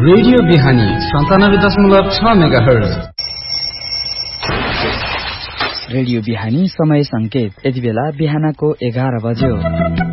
Radio बिहानी 97.6 megahertz. Radio बिहानी समय संकेत यति बेला बिहानको 11 बज्यो।